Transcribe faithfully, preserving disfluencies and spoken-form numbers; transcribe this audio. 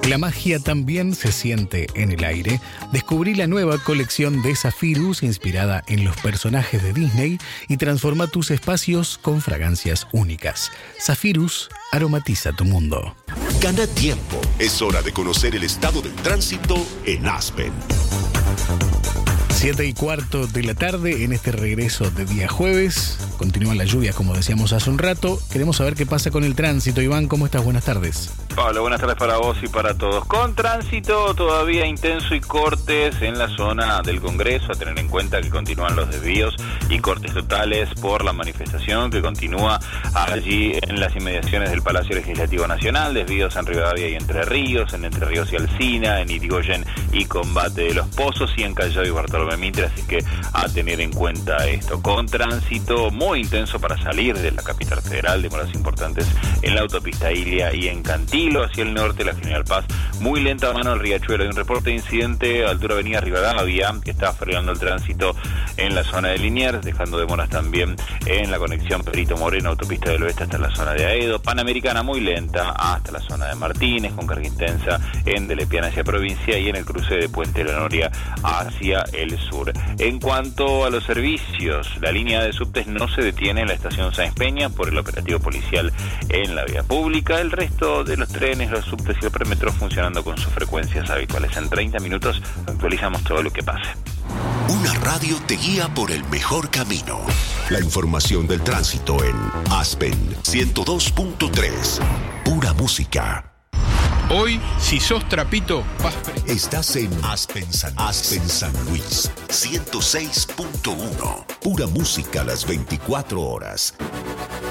La magia también se siente en el aire. Descubrí la nueva colección de Zephyrus inspirada en los personajes de Disney y transforma tus espacios con fragancias únicas. Zephyrus aromatiza tu mundo. Gana tiempo. Es hora de conocer el estado del tránsito en Aspen. Siete y cuarto de la tarde en este regreso de día jueves. Continúan las lluvias, como decíamos hace un rato. Queremos saber qué pasa con el tránsito. Iván, ¿cómo estás? Buenas tardes. Pablo, buenas tardes para vos y para todos. Con tránsito todavía intenso y cortes en la zona del Congreso, a tener en cuenta que continúan los desvíos y cortes totales por la manifestación que continúa allí en las inmediaciones del Palacio Legislativo Nacional, desvíos en Rivadavia y Entre Ríos, en Entre Ríos y Alsina, en Irigoyen y Combate de los Pozos y en Callao y Bartolomé Mitre, así que a tener en cuenta esto. Con tránsito muy intenso para salir de la capital federal, demoras importantes en la autopista Ilia y en Cantillo, hacia el norte, la General Paz, muy lenta a mano del Riachuelo. Hay un reporte de incidente a altura avenida Rivadavia, que está frenando el tránsito en la zona de Liniers, dejando demoras también en la conexión Perito Moreno, autopista del oeste hasta la zona de Aedo. Panamericana muy lenta hasta la zona de Martínez, con carga intensa en Delepiana hacia provincia y en el cruce de Puente de la Noria hacia el sur. En cuanto a los servicios, la línea de subtes no se detiene en la estación Sáenz Peña por el operativo policial en la vía pública. El resto de los trenes, los subtes y el premetro funcionando con sus frecuencias habituales. En treinta minutos actualizamos todo lo que pase. Una radio te guía por el mejor camino. La información del tránsito en Aspen ciento dos punto tres. Pura música. Hoy, si sos trapito, vas pre- Estás en Aspen San, Aspen San Luis ciento seis punto uno. Pura música las veinticuatro horas.